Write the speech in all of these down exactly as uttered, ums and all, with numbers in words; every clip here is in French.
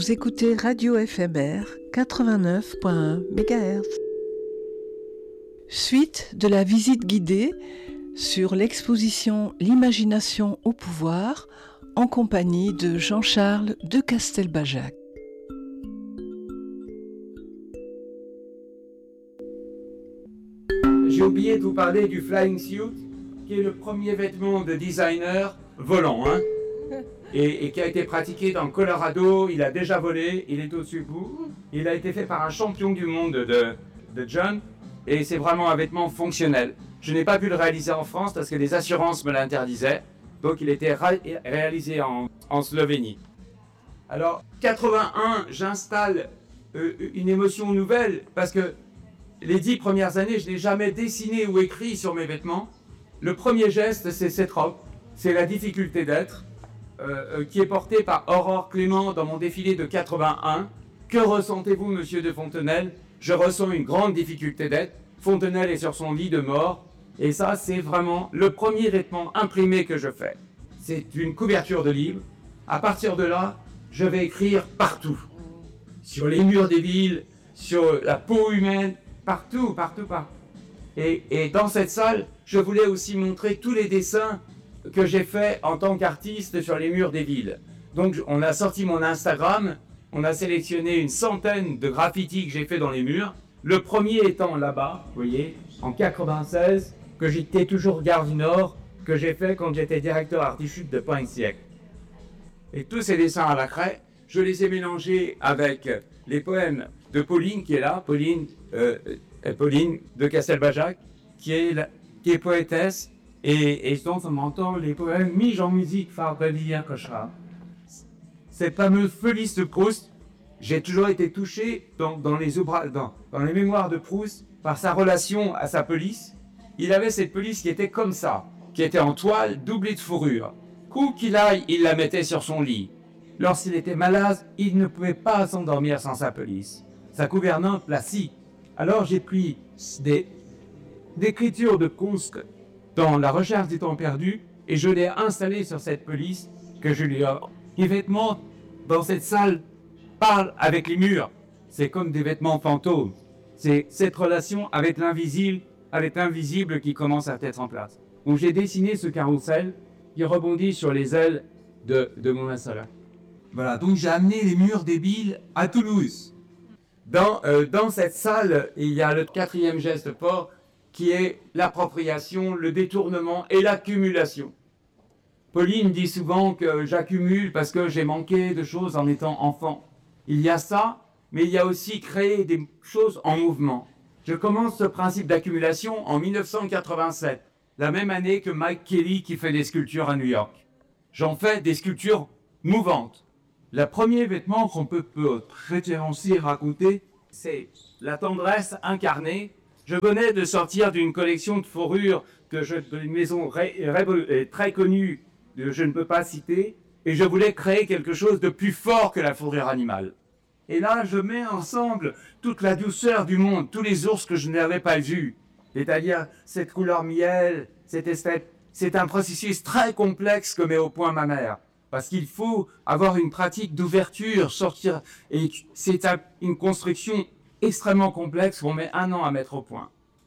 Vous écoutez Radio F M R quatre-vingt-neuf point un mégahertz. Suite de la visite guidée sur l'exposition L'imagination au pouvoir en compagnie de Jean-Charles de Castelbajac. J'ai oublié de vous parler du flying suit, qui est le premier vêtement de designer volant, hein, et, et qui a été pratiqué dans le Colorado. Il a déjà volé, il est au-dessus de vous. Il a été fait par un champion du monde de, de John, et c'est vraiment un vêtement fonctionnel. Je n'ai pas pu le réaliser en France parce que les assurances me l'interdisaient, donc il était ré- réalisé en, en Slovénie. Alors, quatre-vingt-un, j'installe euh, une émotion nouvelle, parce que les dix premières années, je n'ai jamais dessiné ou écrit sur mes vêtements. Le premier geste, c'est cette robe, c'est la difficulté d'être, euh, euh, qui est portée par Aurore Clément dans mon défilé de quatre-vingt-un. Que ressentez-vous, monsieur de Fontenelle? Je ressens une grande difficulté d'être. Fontenelle est sur son lit de mort, et ça, c'est vraiment le premier vêtement imprimé que je fais. C'est une couverture de livre. À partir de là, je vais écrire partout. Sur les murs des villes, sur la peau humaine, partout, partout, partout. Et, et dans cette salle, je voulais aussi montrer tous les dessins que j'ai faits en tant qu'artiste sur les murs des villes. Donc on a sorti mon Instagram, on a sélectionné une centaine de graffitis que j'ai fait dans les murs. Le premier étant là-bas, vous voyez, en quatre-vingt-seize, que j'étais toujours Gare du Nord, que j'ai fait quand j'étais directeur artichute de Point Siècle. Et tous ces dessins à la craie, je les ai mélangés avec les poèmes de Pauline qui est là, Pauline, euh, Pauline de Castelbajac, qui est, la, qui est poétesse, et, et donc on entend les poèmes mis en musique par Delia Cochra. Cette fameuse Felice de Proust, j'ai toujours été touché dans, dans, les obra- dans, dans les mémoires de Proust par sa relation à sa pelisse. Il avait cette pelisse qui était comme ça, qui était en toile doublée de fourrure. Où qu'il aille, il la mettait sur son lit. Lorsqu'il était malade, il ne pouvait pas s'endormir sans sa pelisse. Sa gouvernante l'a scie. Alors j'ai pris des d'écritures de Proust dans La recherche du temps perdu et je l'ai installé sur cette pelisse que je lui offre. Les vêtements dans cette salle parlent avec les murs. C'est comme des vêtements fantômes. C'est cette relation avec l'invisible, avec l'invisible qui commence à être en place. Donc j'ai dessiné ce carrousel qui rebondit sur les ailes de, de mon installeur. Voilà, donc j'ai amené les murs des villes à Toulouse. Dans, euh, dans cette salle, il y a le quatrième geste fort qui est l'appropriation, le détournement et l'accumulation. Pauline dit souvent que j'accumule parce que j'ai manqué de choses en étant enfant. Il y a ça, mais il y a aussi créer des choses en mouvement. Je commence ce principe d'accumulation en mille neuf cent quatre-vingt-sept, la même année que Mike Kelly qui fait des sculptures à New York. J'en fais des sculptures mouvantes. Le premier vêtement qu'on peut, peut référencier, raconter, c'est la tendresse incarnée. Je venais de sortir d'une collection de fourrures que je, d'une maison ré, ré, très connue, je ne peux pas citer, et je voulais créer quelque chose de plus fort que la fourrure animale. Et là, je mets ensemble toute la douceur du monde, tous les ours que je n'avais pas vus, c'est-à-dire cette couleur miel, cette espèce. C'est un processus très complexe que met au point ma mère. Parce qu'il faut avoir une pratique d'ouverture, sortir, et c'est une construction extrêmement complexe qu'on met un an à mettre au point.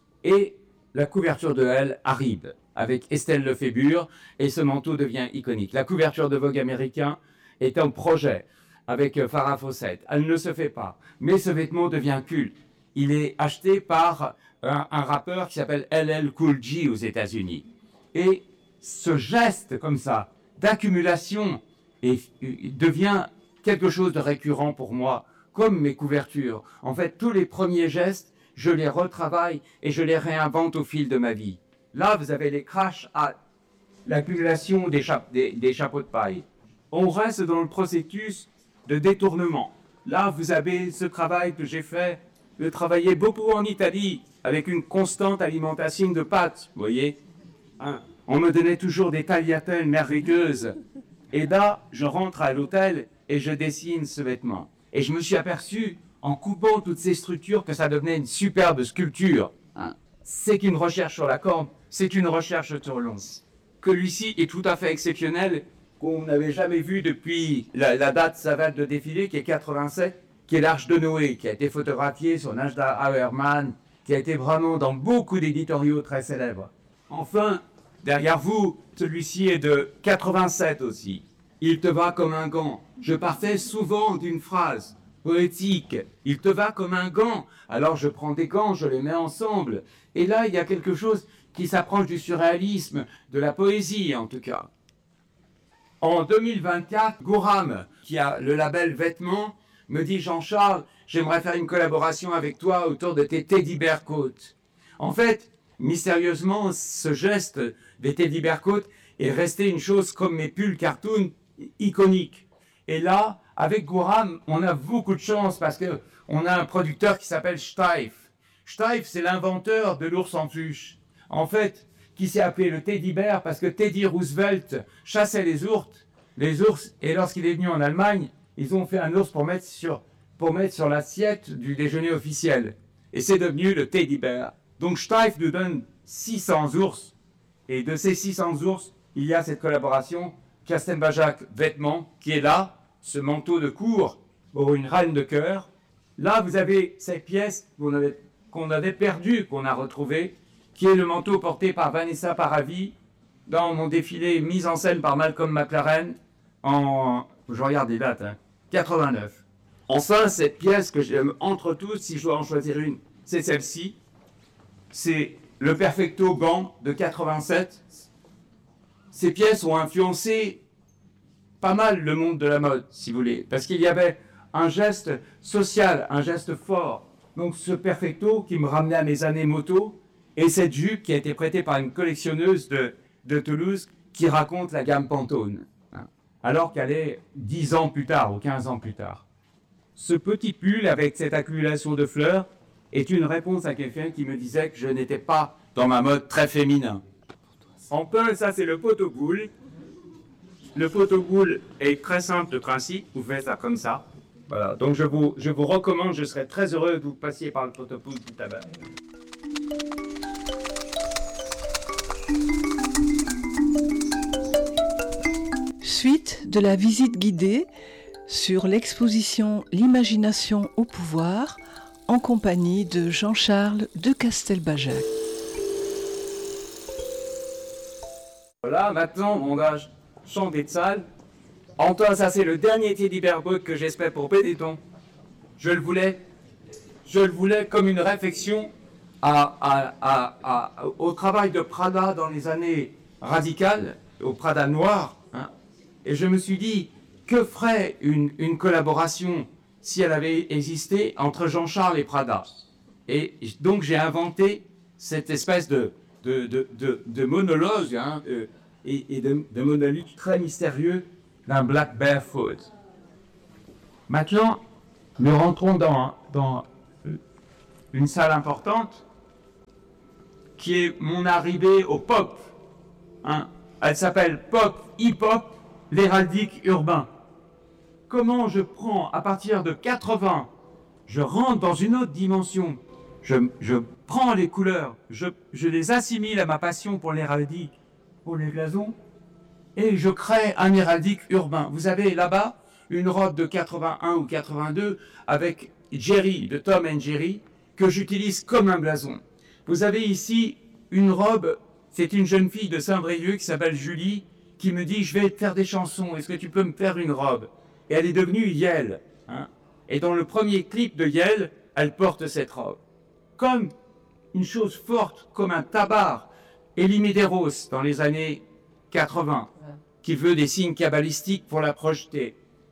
Et la couverture de Elle arrive avec Estelle Lefébure, et ce manteau devient iconique. La couverture de Vogue américain est un projet avec Farrah Fawcett. Elle ne se fait pas, mais ce vêtement devient culte. Il est acheté par un, un rappeur qui s'appelle L L Cool J aux États-Unis. Et ce geste comme ça, d'accumulation, et devient quelque chose de récurrent pour moi, comme mes couvertures. En fait, tous les premiers gestes, je les retravaille et je les réinvente au fil de ma vie. Là, vous avez les crashs à l'accumulation des, cha- des, des chapeaux de paille. On reste dans le processus de détournement. Là, vous avez ce travail que j'ai fait, de travailler beaucoup en Italie, avec une constante alimentation de pâtes, vous voyez, hein. On me donnait toujours des tagliatelles merveilleuses. Et là, je rentre à l'hôtel et je dessine ce vêtement. Et je me suis aperçu, en coupant toutes ces structures, que ça devenait une superbe sculpture. Hein. C'est qu'une recherche sur la corde, c'est une recherche sur l'once. Que celui-ci est tout à fait exceptionnel qu'on n'avait jamais vu depuis la, la date savante de défilé, qui est quatre-vingt-sept, qui est l'Arche de Noé, qui a été photographiée sur Najda Auermann, qui a été vraiment dans beaucoup d'éditoriaux très célèbres. Enfin, derrière vous, celui-ci est de quatre-vingt-sept aussi. Il te va comme un gant. Je partais souvent d'une phrase poétique. Il te va comme un gant. Alors je prends des gants, je les mets ensemble. Et là, il y a quelque chose qui s'approche du surréalisme, de la poésie en tout cas. En deux mille vingt-quatre, Gouram, qui a le label Vêtements, me dit « Jean-Charles, j'aimerais faire une collaboration avec toi autour de tes teddy bear coats. » En fait, mystérieusement, ce geste des teddy bear coats est resté une chose comme mes pulls cartoon iconiques. Et là, avec Gouram, on a beaucoup de chance parce qu'on a un producteur qui s'appelle Steiff. Steiff, c'est l'inventeur de l'ours en peluche. En fait, qui s'est appelé le teddy bear parce que Teddy Roosevelt chassait les ours, les ours, et lorsqu'il est venu en Allemagne, ils ont fait un ours pour mettre sur, pour mettre sur l'assiette du déjeuner officiel. Et c'est devenu le teddy bear. Donc Steiff nous donne six cents ours. Et de ces six cents ours, il y a cette collaboration Castelbajac Vêtements qui est là, ce manteau de cour pour une reine de cœur. Là, vous avez cette pièce qu'on avait, qu'on avait perdue, qu'on a retrouvée, qui est le manteau porté par Vanessa Paradis dans mon défilé mis en scène par Malcolm McLaren en, je regarde les dates, hein, quatre-vingt-neuf. Enfin, cette pièce que j'aime entre tous, si je dois en choisir une, c'est celle-ci. C'est le Perfecto Gant de quatre-vingt-sept. Ces pièces ont influencé pas mal le monde de la mode, si vous voulez, parce qu'il y avait un geste social, un geste fort. Donc ce Perfecto qui me ramenait à mes années moto, et cette jupe qui a été prêtée par une collectionneuse de, de Toulouse qui raconte la gamme Pantone, hein, alors qu'elle est dix ans plus tard ou quinze ans plus tard. Ce petit pull avec cette accumulation de fleurs est une réponse à quelqu'un qui me disait que je n'étais pas dans ma mode très féminin. Enfin, ça c'est le photoboule. Le photoboule est très simple de principe, vous faites ça comme ça. Voilà, donc je vous, je vous recommande, je serais très heureux que vous passiez par le photoboule tout à l'heure. Suite de la visite guidée sur l'exposition L'imagination au pouvoir en compagnie de Jean-Charles de Castelbajac. Voilà, maintenant on va changer de salle. Antoine, ça c'est le dernier teddy bear boat que j'espère pour Bédéton. Je le voulais, je le voulais comme une réflexion à, à, à, à, au travail de Prada dans les années radicales, au Prada noir. Hein. Et je me suis dit, que ferait une, une collaboration si elle avait existé entre Jean-Charles et Prada? Et donc j'ai inventé cette espèce de, de, de, de, de monologue hein, euh, et, et de, de monologue très mystérieux d'un Black Barefoot. Maintenant, nous rentrons dans, dans une salle importante qui est mon arrivée au pop. Hein. Elle s'appelle Pop Hip-Hop, l'héraldique urbain. Comment je prends, à partir de quatre-vingts, je rentre dans une autre dimension. Je, je prends les couleurs, je, je les assimile à ma passion pour l'héraldique, pour les blasons, et je crée un héraldique urbain. Vous avez là-bas une robe de quatre-vingt-un ou quatre-vingt-deux avec Jerry, de Tom and Jerry, que j'utilise comme un blason. Vous avez ici une robe, c'est une jeune fille de Saint-Brieuc qui s'appelle Julie, qui me dit « Je vais te faire des chansons, est-ce que tu peux me faire une robe ?» Et elle est devenue Yel. Hein. Et dans le premier clip de Yel, elle porte cette robe. Comme une chose forte, comme un tabar, Elie Medeiros dans les années quatre-vingts, qui veut des signes cabalistiques pour la projeter.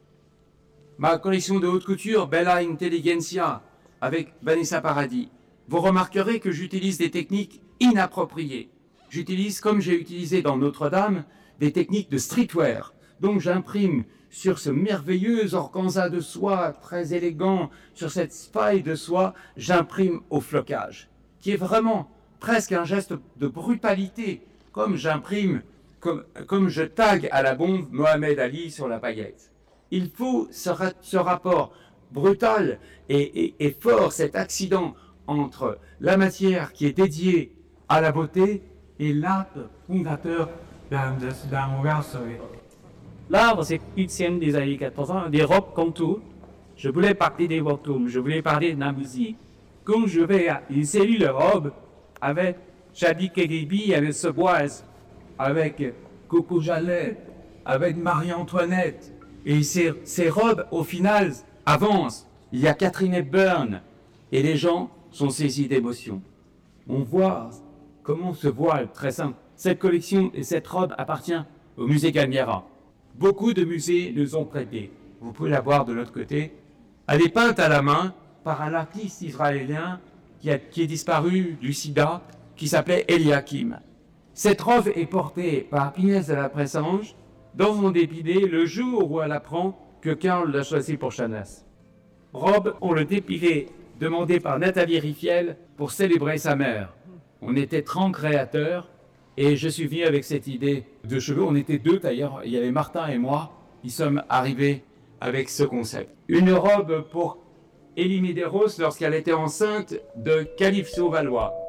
Ma collection de haute couture, Bella Intelligentsia, avec Vanessa Paradis. Vous remarquerez que j'utilise des techniques inappropriées. J'utilise, comme j'ai utilisé dans Notre-Dame, des techniques de streetwear. Donc j'imprime sur ce merveilleux organza de soie très élégant, sur cette faille de soie, j'imprime au flocage, qui est vraiment presque un geste de brutalité, comme j'imprime, comme, comme je tag à la bombe Mohamed Ali sur la paillette. Il faut ce, ra ce rapport brutal et, et, et fort, cet accident entre la matière qui est dédiée à la beauté et l'acte fondateur d'un univers soviétique. Là, c'est huitième des années quatre-vingts, des robes comme tout. Je voulais parler des rotumes, je voulais parler de la musique. Comme je vais à une série de robes avec Shadi Keribi, avec Seboise, avec Coco Jallet, avec Marie-Antoinette. Et ces, ces robes, au final, avancent. Il y a Catherine Hepburn. Et les gens sont saisis d'émotion. On voit comment se voile, très simple. Cette collection et cette robe appartient au musée Galmiera. Beaucoup de musées les ont prêtés. Vous pouvez la voir de l'autre côté. Elle est peinte à la main par un artiste israélien qui, a, qui est disparu du sida, qui s'appelait Eliakim. Cette robe est portée par Inès de la Pressange dans son dépilé le jour où elle apprend que Karl l'a choisi pour Chanès. Robe, on le dépilé demandé par Nathalie Riffiel pour célébrer sa mère. On était trente créateurs et je suis venu avec cette idée de cheveux. On était deux d'ailleurs, il y avait Martin et moi qui sommes arrivés avec ce concept. Une robe pour Élie Medeiros lorsqu'elle était enceinte de Calypso Valois.